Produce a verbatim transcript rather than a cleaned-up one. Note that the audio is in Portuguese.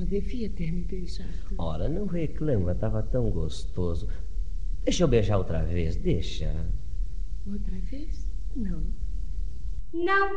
Só devia ter me beijado. Ora, não reclama, estava tão gostoso. Deixa eu beijar outra vez, deixa. Outra vez? Não. Não